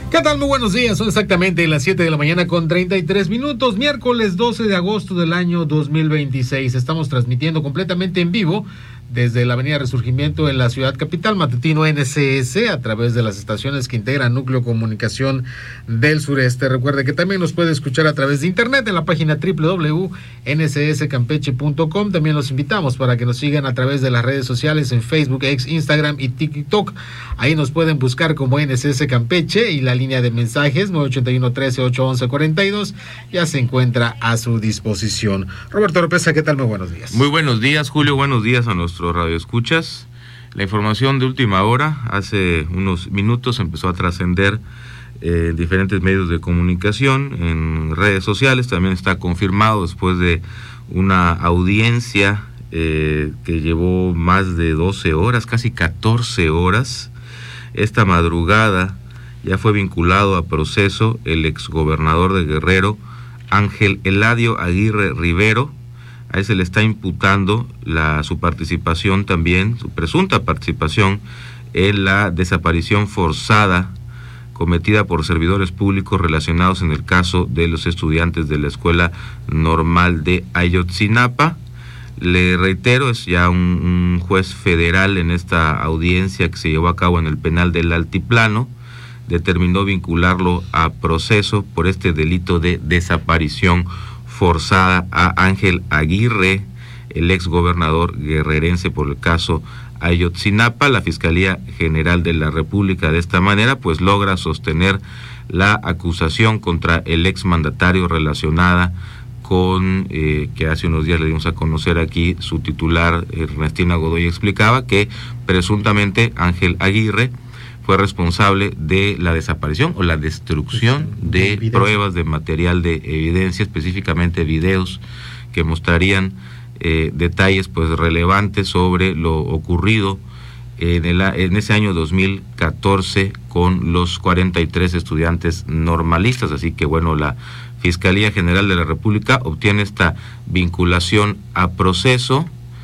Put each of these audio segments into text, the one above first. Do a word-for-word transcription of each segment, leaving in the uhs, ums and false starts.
¿Qué tal? Muy buenos días, son exactamente las siete de la mañana con treinta y tres minutos, miércoles doce de agosto del año dos mil veintiséis. Estamos transmitiendo completamente en vivo desde la avenida Resurgimiento en la ciudad capital, matutino N C S, a través de las estaciones que integran Núcleo Comunicación del Sureste. Recuerde que también nos puede escuchar a través de internet en la página doble u doble u doble u punto n c s campeche punto com. También los invitamos para que nos sigan a través de las redes sociales en Facebook, X, Instagram y TikTok. Ahí nos pueden buscar como N C S Campeche y la línea de mensajes nueve ocho uno, trece, ocho once, cuarenta y dos ya se encuentra a su disposición. Roberto Oropeza, ¿qué tal? Muy buenos días. Muy buenos días, Julio. Buenos días a nuestros radioescuchas. La información de última hora, hace unos minutos empezó a trascender eh, en diferentes medios de comunicación, en redes sociales. También está confirmado después de una audiencia eh, que llevó más de doce horas, casi catorce horas. Esta madrugada ya fue vinculado a proceso el exgobernador de Guerrero, Ángel Eladio Aguirre Rivero. A él se le está imputando la, su participación también, su presunta participación en la desaparición forzada cometida por servidores públicos relacionados en el caso de los estudiantes de la Escuela Normal de Ayotzinapa. Le reitero, es ya un, un juez federal en esta audiencia que se llevó a cabo en el penal del Altiplano, determinó vincularlo a proceso por este delito de desaparición forzada a Ángel Aguirre, el ex gobernador guerrerense, por el caso Ayotzinapa. La Fiscalía General de la República de esta manera pues logra sostener la acusación contra el ex mandatario relacionada con, eh, que hace unos días le dimos a conocer aquí, su titular Ernestina Godoy explicaba que presuntamente Ángel Aguirre fue responsable de la desaparición o la destrucción de evidencia. Pruebas de material de evidencia, específicamente videos que mostrarían eh, detalles pues relevantes sobre lo ocurrido en, el, en ese año dos mil catorce con los cuarenta y tres estudiantes normalistas. Así que bueno, la Fiscalía General de la República obtiene esta vinculación a proceso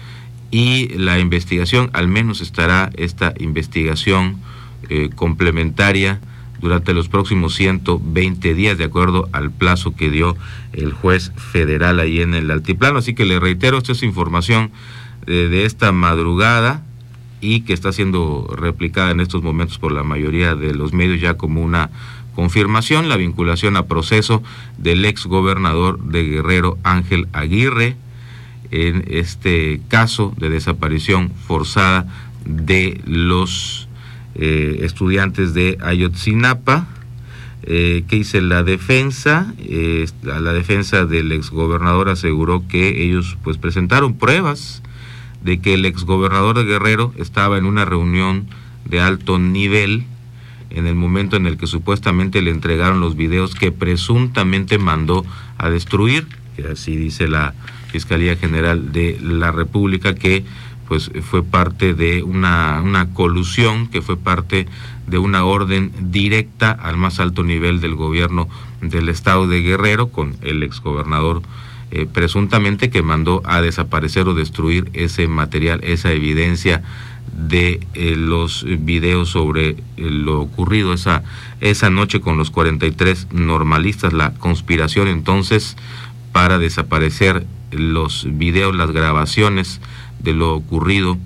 y la investigación, al menos estará esta investigación Eh, complementaria durante los próximos ciento veinte días, de acuerdo al plazo que dio el juez federal ahí en el Altiplano. Así que le reitero, esta es información eh, de esta madrugada y que está siendo replicada en estos momentos por la mayoría de los medios ya como una confirmación, la vinculación a proceso del ex gobernador de Guerrero, Ángel Aguirre, en este caso de desaparición forzada de los Eh, estudiantes de Ayotzinapa. Eh, ¿Qué dice la defensa? Eh, la defensa del exgobernador aseguró que ellos pues presentaron pruebas de que el exgobernador de Guerrero estaba en una reunión de alto nivel en el momento en el que supuestamente le entregaron los videos que presuntamente mandó a destruir. Así dice la Fiscalía General de la República, que pues fue parte de una, una colusión, que fue parte de una orden directa al más alto nivel del gobierno del estado de Guerrero, con el exgobernador eh, presuntamente que mandó a desaparecer o destruir ese material, esa evidencia de eh, los videos sobre eh, lo ocurrido esa, esa noche con los cuarenta y tres normalistas. La conspiración entonces para desaparecer los videos, las grabaciones de lo ocurrido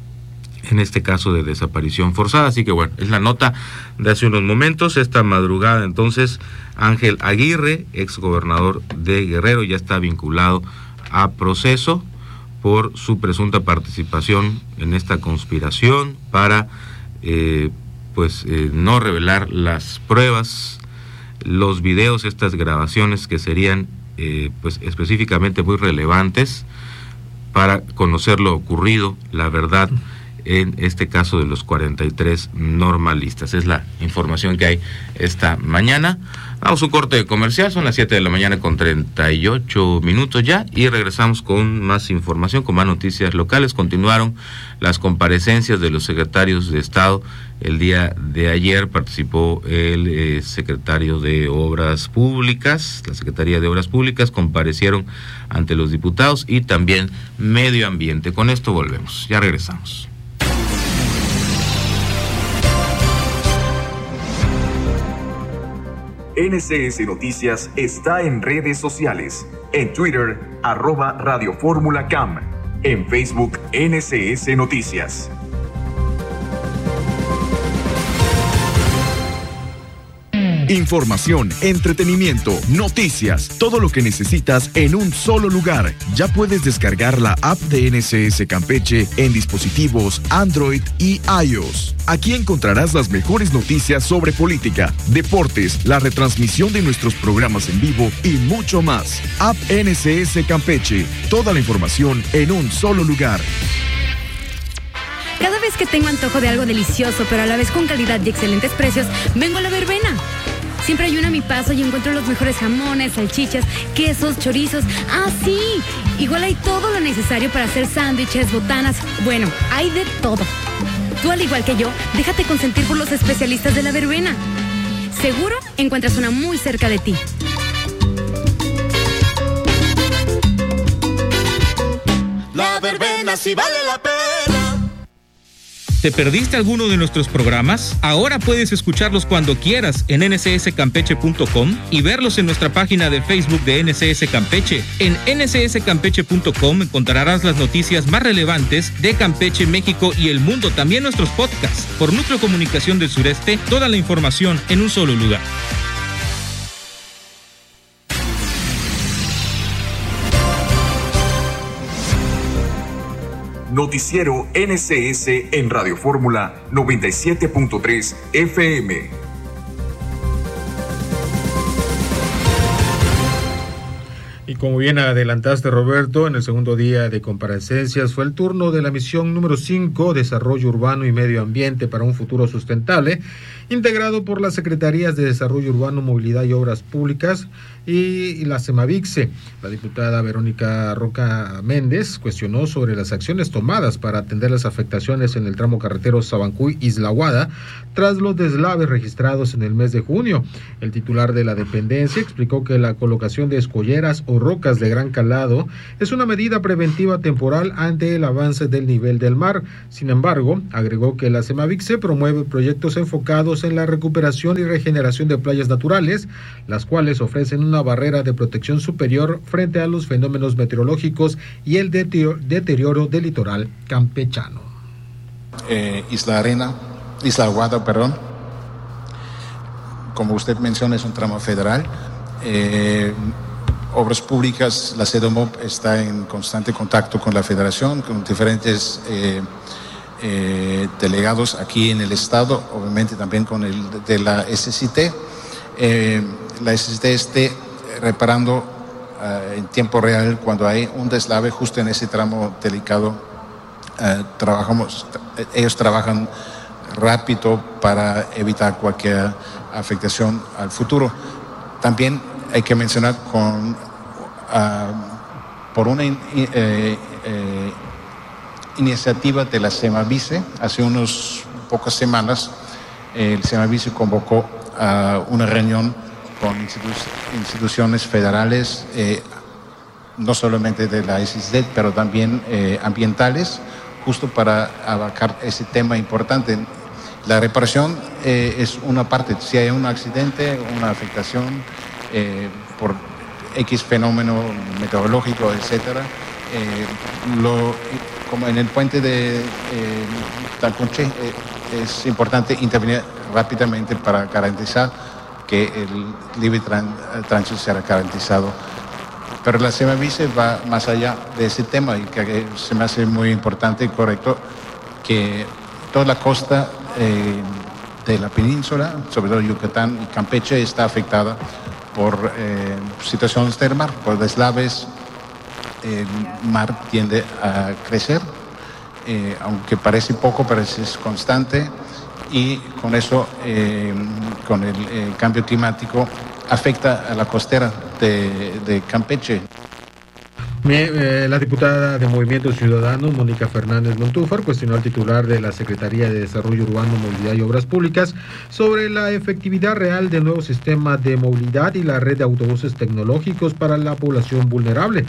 en este caso de desaparición forzada. Así que bueno, es la nota de hace unos momentos. Esta madrugada entonces Ángel Aguirre, ex gobernador de Guerrero, ya está vinculado a proceso por su presunta participación en esta conspiración para eh, pues eh, no revelar las pruebas, los videos, estas grabaciones que serían eh, pues específicamente muy relevantes para conocer lo ocurrido, la verdad, en este caso de los cuarenta y tres normalistas. Es la información que hay esta mañana. Vamos a un corte comercial, son las siete de la mañana con treinta y ocho minutos ya, y regresamos con más información, con más noticias locales. Continuaron las comparecencias de los secretarios de Estado. El día de ayer participó el eh, secretario de Obras Públicas, la Secretaría de Obras Públicas, comparecieron ante los diputados, y también Medio Ambiente. Con esto volvemos, ya regresamos. N C S Noticias está en redes sociales. En Twitter, arroba Radio Fórmula Cam. En Facebook, N C S Noticias. Información, entretenimiento, noticias, todo lo que necesitas en un solo lugar. Ya puedes descargar la app de N C S Campeche en dispositivos Android y iOS. Aquí encontrarás las mejores noticias sobre política, deportes, la retransmisión de nuestros programas en vivo y mucho más. App N C S Campeche, toda la información en un solo lugar. Cada vez que tengo antojo de algo delicioso, pero a la vez con calidad y excelentes precios, vengo a La Verbena. Siempre hay una a mi paso y encuentro los mejores jamones, salchichas, quesos, chorizos. ¡Ah, sí! Igual hay todo lo necesario para hacer sándwiches, botanas. Bueno, hay de todo. Tú, al igual que yo, déjate consentir por los especialistas de La Verbena. Seguro encuentras una muy cerca de ti. La Verbena sí vale la pena. ¿Te perdiste alguno de nuestros programas? Ahora puedes escucharlos cuando quieras en N C S campeche punto com y verlos en nuestra página de Facebook de N C S Campeche. En N C S campeche punto com encontrarás las noticias más relevantes de Campeche, México y el mundo, también nuestros podcasts. Por Núcleo Comunicación del Sureste, toda la información en un solo lugar. Noticiero N C S en Radio Fórmula noventa y siete punto tres F M. Y como bien adelantaste, Roberto, en el segundo día de comparecencias fue el turno de la misión número cinco, Desarrollo Urbano y Medio Ambiente para un Futuro Sustentable, integrado por las Secretarías de Desarrollo Urbano, Movilidad y Obras Públicas y la Semavixe. La diputada Verónica Roca Méndez cuestionó sobre las acciones tomadas para atender las afectaciones en el tramo carretero Sabancuy-Isla Guada tras los deslaves registrados en el mes de junio. El titular de la dependencia explicó que la colocación de escolleras o rocas de gran calado es una medida preventiva temporal ante el avance del nivel del mar. Sin embargo, agregó que la Semavixe promueve proyectos enfocados en la recuperación y regeneración de playas naturales, las cuales ofrecen una barrera de protección superior frente a los fenómenos meteorológicos y el deterioro del litoral campechano. Eh, Isla Arena, Isla Guada, perdón. Como usted menciona, es un tramo federal. Eh, Obras Públicas, la CEDOMOP está en constante contacto con la Federación, con diferentes eh, eh, delegados aquí en el Estado, obviamente también con el de la S C T. Eh, la S C T esté reparando uh, en tiempo real cuando hay un deslave justo en ese tramo delicado. Uh, trabajamos, ellos trabajan rápido para evitar cualquier afectación al futuro. También hay que mencionar con uh, por una in, eh, eh, iniciativa de la Semavice, hace unas pocas semanas, eh, el Semavice convocó a uh, una reunión con institu- instituciones federales, eh, no solamente de la S C D, pero también eh, ambientales, justo para abarcar ese tema importante. La reparación eh, es una parte. Si hay un accidente, una afectación eh, por X fenómeno meteorológico, etcétera, eh, lo, como en el puente de eh, Talconche, eh, es importante intervenir rápidamente para garantizar que el libre tran- tránsito será garantizado. Pero la Semavice va más allá de ese tema y que se me hace muy importante y correcto que toda la costa eh, de la península, sobre todo Yucatán y Campeche, está afectada por eh, situaciones del mar, por deslaves. El mar tiende a crecer, eh, aunque parece poco, pero es constante, y con eso, eh, con el eh, cambio climático, afecta a la costera de, de Campeche. La diputada de Movimiento Ciudadano, Mónica Fernández Montúfar, cuestionó al titular de la Secretaría de Desarrollo Urbano, Movilidad y Obras Públicas sobre la efectividad real del nuevo sistema de movilidad y la red de autobuses tecnológicos para la población vulnerable.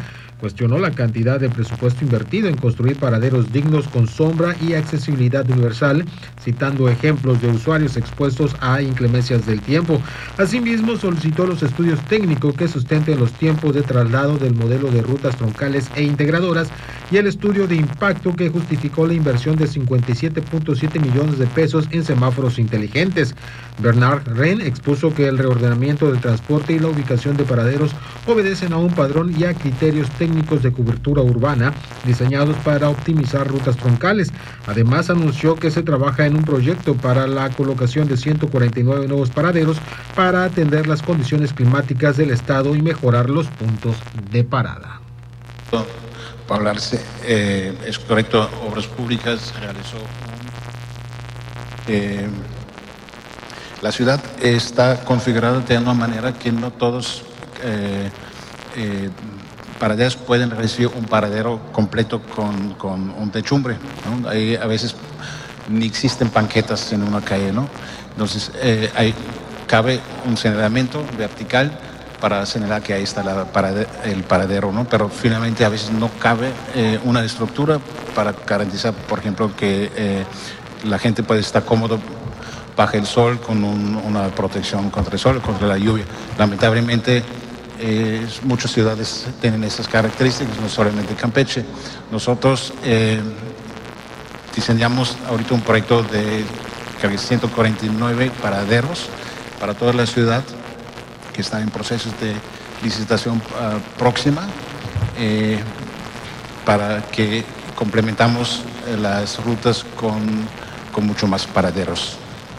cuestionó la cantidad de presupuesto invertido en construir paraderos dignos con sombra y accesibilidad universal, citando ejemplos de usuarios expuestos a inclemencias del tiempo. Asimismo, solicitó los estudios técnicos que sustenten los tiempos de traslado del modelo de rutas troncales e integradoras y el estudio de impacto que justificó la inversión de cincuenta y siete punto siete millones de pesos en semáforos inteligentes. Bernard Ren expuso que el reordenamiento del transporte y la ubicación de paraderos obedecen a un padrón y a criterios técnicos de cobertura urbana diseñados para optimizar rutas troncales. Además, anunció que se trabaja en un proyecto para la colocación de ciento cuarenta y nueve nuevos paraderos para atender las condiciones climáticas del estado y mejorar los puntos de parada. Para hablarse, eh, es correcto, Obras Públicas realizó un... Eh, la ciudad está configurada de una manera que no todos eh, eh, paraderos pueden recibir un paradero completo con, con un techumbre, ¿no? Hay, a veces ni existen banquetas en una calle, ¿no? Entonces eh, hay, cabe un señalamiento vertical para señalar que ahí está la parade, el paradero, ¿no? Pero finalmente a veces no cabe eh, una estructura para garantizar, por ejemplo, que eh, la gente puede estar cómodo bajo el sol con un, una protección contra el sol, contra la lluvia. Lamentablemente, eh, muchas ciudades tienen esas características, no solamente Campeche. Nosotros eh, diseñamos ahorita un proyecto de ciento cuarenta y nueve paraderos para toda la ciudad, que está en procesos de licitación uh, próxima, eh, para que complementamos eh, las rutas con, con mucho más paraderos.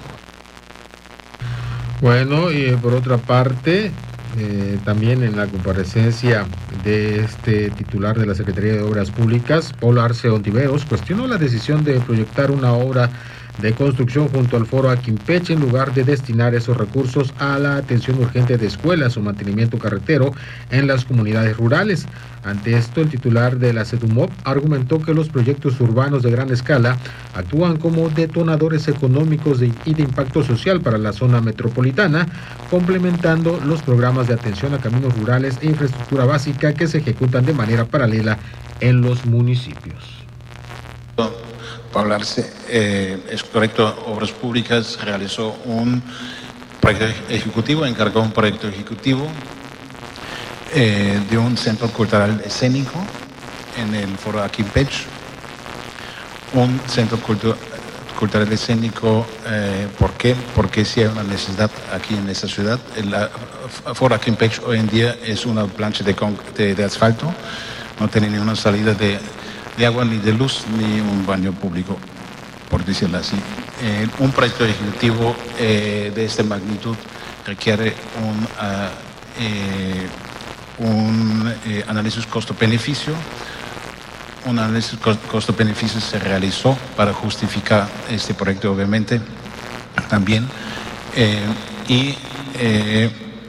Bueno, y por otra parte, eh, también en la comparecencia de este titular de la Secretaría de Obras Públicas, Paul Arce Ontiveros, cuestionó la decisión de proyectar una obra de construcción junto al Foro Aquimpeche en lugar de destinar esos recursos a la atención urgente de escuelas o mantenimiento carretero en las comunidades rurales. Ante esto, el titular de la SEDUMOP argumentó que los proyectos urbanos de gran escala actúan como detonadores económicos de, y de impacto social para la zona metropolitana, complementando los programas de atención a caminos rurales e infraestructura básica que se ejecutan de manera paralela en los municipios. Para hablarse, eh, es correcto, Obras Públicas realizó un proyecto ejecutivo, encargó un proyecto ejecutivo eh, de un centro cultural escénico en el Foro Aquimpeche, un centro cultu cultural escénico, eh, ¿por qué? Porque sí hay una necesidad aquí en esta ciudad. El Foro Aquimpeche hoy en día es una plancha de, de, de asfalto, no tiene ni una salida de de agua, ni de luz, ni un baño público, por decirlo así. Eh, un proyecto ejecutivo eh, de esta magnitud requiere un, uh, eh, un eh, análisis costo-beneficio. Un análisis costo-beneficio se realizó para justificar este proyecto, obviamente, también. Eh, y eh,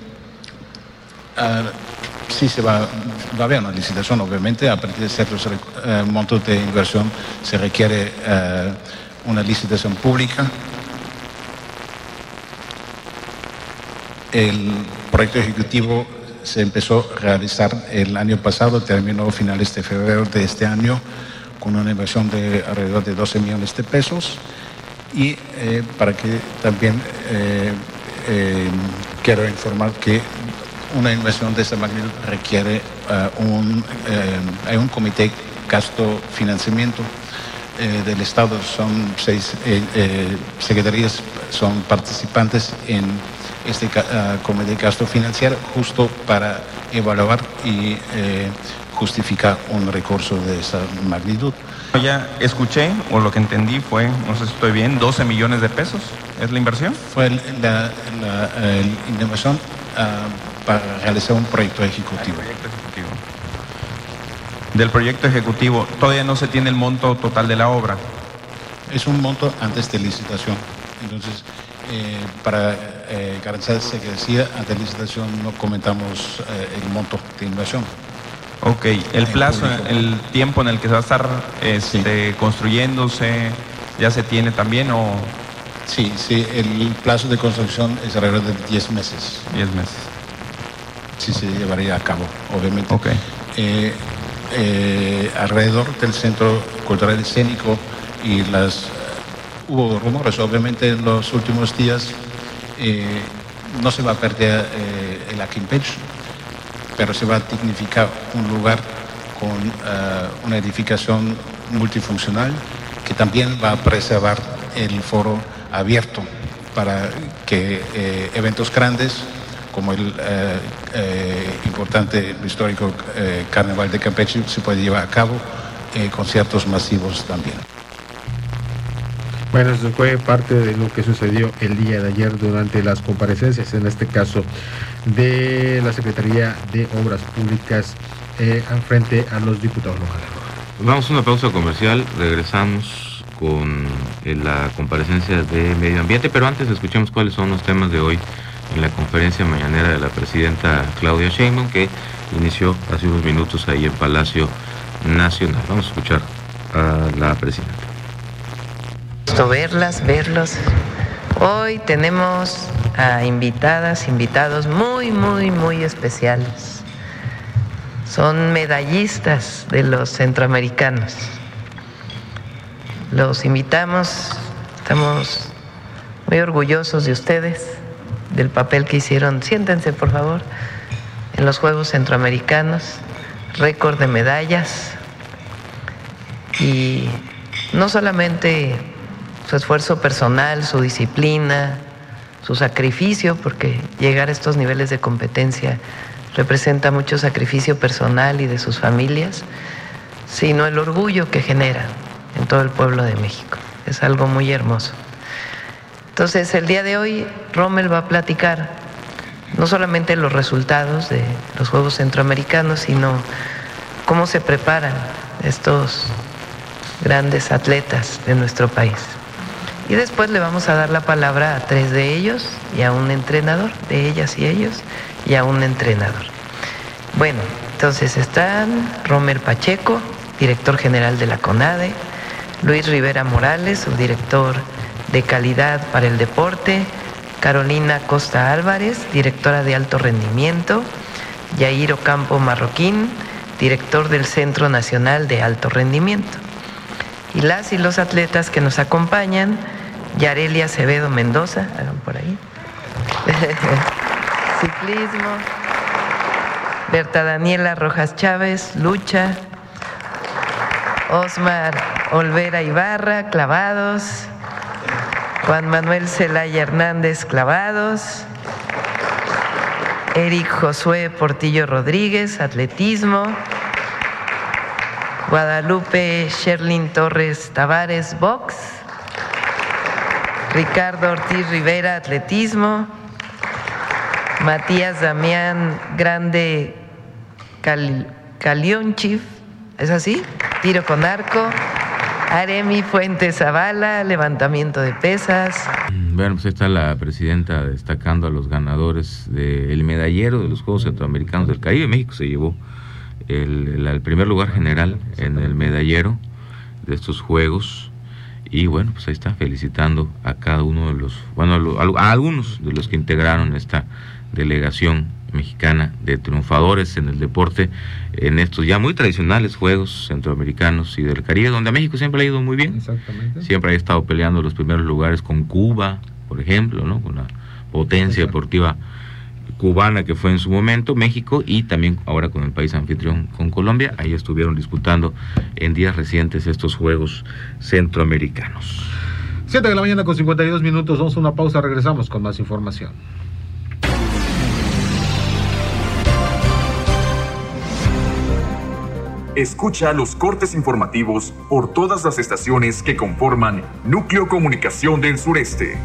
uh, sí se va, va a haber una licitación, obviamente, a partir de ciertos uh, montos de inversión se requiere uh, una licitación pública. El proyecto ejecutivo se empezó a realizar el año pasado, terminó a finales de febrero de este año con una inversión de alrededor de doce millones de pesos y eh, para que también eh, eh, quiero informar que una inversión de esta magnitud requiere uh, un, eh, hay un comité gasto financiamiento eh, del Estado, son seis eh, eh, secretarías, son participantes en este uh, comité gasto financiero justo para evaluar y eh, justificar un recurso de esa magnitud. Ya escuché, o lo que entendí fue, no sé si estoy bien, doce millones de pesos, ¿es la inversión? Fue la, la, la inversión uh, para realizar un proyecto ejecutivo. proyecto ejecutivo. Del proyecto ejecutivo, todavía no se tiene el monto total de la obra. Es un monto antes de licitación. Entonces, eh, para eh, garantizarse que decía, antes de licitación no comentamos eh, el monto de inversión. Ok, el plazo, el tiempo en el que se va a estar este, sí. construyéndose, ¿ya se tiene también o...? Sí, sí, el plazo de construcción es alrededor de diez meses. diez meses. Sí, se llevaría a cabo, obviamente. Okay. Eh, eh, alrededor del Centro Cultural Escénico y las... Hubo rumores, obviamente, en los últimos días. Eh, no se va a perder eh, el Aquimpech, pero se va a dignificar un lugar con uh, una edificación multifuncional que también va a preservar el foro abierto para que eh, eventos grandes como el eh, eh, importante histórico eh, Carnaval de Campeche se pueda llevar a cabo, eh, conciertos masivos también. Bueno, eso fue parte de lo que sucedió el día de ayer durante las comparecencias, en este caso de la Secretaría de Obras Públicas eh, frente a los diputados locales. Vamos a una pausa comercial, regresamos con eh, la comparecencia de Medio Ambiente, pero antes escuchemos cuáles son los temas de hoy en la conferencia mañanera de la presidenta Claudia Sheinbaum, que inició hace unos minutos ahí en Palacio Nacional. Vamos a escuchar a la presidenta. Verlas, verlos. Hoy tenemos a invitadas, invitados muy, muy, muy especiales. Son medallistas de los centroamericanos. Los invitamos, estamos muy orgullosos de ustedes, del papel que hicieron. Siéntense, por favor, en los Juegos Centroamericanos, récord de medallas. Y no solamente su esfuerzo personal, su disciplina, su sacrificio, porque llegar a estos niveles de competencia representa mucho sacrificio personal y de sus familias, sino el orgullo que genera en todo el pueblo de México. Es algo muy hermoso. Entonces, el día de hoy, Rommel va a platicar no solamente los resultados de los Juegos Centroamericanos, sino cómo se preparan estos grandes atletas de nuestro país. Y después le vamos a dar la palabra a tres de ellos y a un entrenador, de ellas y ellos, y a un entrenador. Bueno, entonces están Rommel Pacheco, director general de la CONADE, Luis Rivera Morales, subdirector de calidad para el deporte, Carolina Costa Álvarez, directora de alto rendimiento, Yair Ocampo Marroquín, director del Centro Nacional de Alto Rendimiento. Y las y los atletas que nos acompañan, Yarelia Acevedo Mendoza, hagan por ahí, ciclismo, Berta Daniela Rojas Chávez, lucha, Osmar Olvera Ibarra, clavados, Juan Manuel Celaya Hernández, clavados, Eric Josué Portillo Rodríguez, atletismo, Guadalupe Sherlyn Torres Tavares, box, Ricardo Ortiz Rivera, atletismo, Matías Damián Grande Cal Calionchif, ¿es así? Tiro con arco, Aremi Fuentes Zavala, levantamiento de pesas. Bueno, pues está la presidenta destacando a los ganadores del medallero de los Juegos Centroamericanos del Caribe. México se llevó el, el, el primer lugar general en el medallero de estos Juegos. Y bueno, pues ahí está, felicitando a cada uno de los, bueno, a, a algunos de los que integraron esta delegación mexicana de triunfadores en el deporte en estos ya muy tradicionales Juegos Centroamericanos y del Caribe, donde a México siempre le ha ido muy bien. Exactamente. Siempre ha estado peleando los primeros lugares con Cuba, por ejemplo, ¿no? Con la potencia Exacto. deportiva cubana que fue en su momento, México, y también ahora con el país anfitrión, con Colombia. Ahí estuvieron disputando en días recientes estos Juegos Centroamericanos. siete de la mañana con cincuenta y dos minutos, vamos a una pausa, regresamos con más información. Escucha los cortes informativos por todas las estaciones que conforman Núcleo Comunicación del Sureste.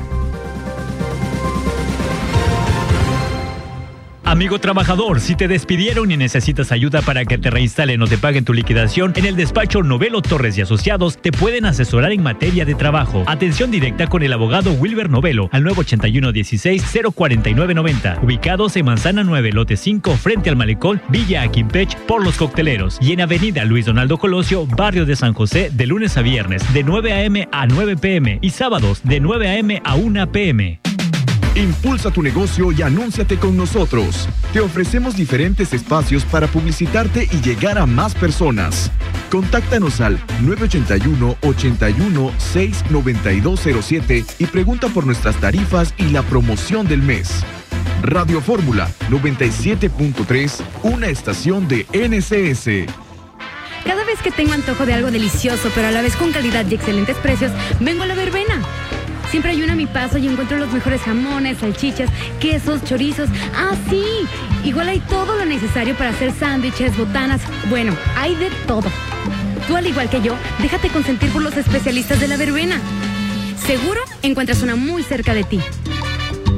Amigo trabajador, si te despidieron y necesitas ayuda para que te reinstalen o te paguen tu liquidación, en el despacho Novelo Torres y Asociados te pueden asesorar en materia de trabajo. Atención directa con el abogado Wilber Novelo al nueve ochenta y uno dieciséis cero cuarenta y nueve noventa, ubicados en Manzana nueve, lote cinco, frente al Malecón, Villa Aquimpech, por Los Cocteleros, y en Avenida Luis Donaldo Colosio, barrio de San José, de lunes a viernes, de nueve a eme a nueve pe eme y sábados de nueve a eme a una pe eme. Impulsa tu negocio y anúnciate con nosotros. Te ofrecemos diferentes espacios para publicitarte y llegar a más personas. Contáctanos al nueve ocho uno, ocho uno, seis, nueve dos cero siete y pregunta por nuestras tarifas y la promoción del mes. Radio Fórmula noventa y siete punto tres, una estación de N C S. Cada vez que tengo antojo de algo delicioso, pero a la vez con calidad y excelentes precios, vengo a La Verbena. Siempre hay una a mi paso y encuentro los mejores jamones, salchichas, quesos, chorizos. ¡Ah, sí! Igual hay todo lo necesario para hacer sándwiches, botanas. Bueno, hay de todo. Tú, al igual que yo, déjate consentir por los especialistas de La Verbena. Seguro encuentras una muy cerca de ti.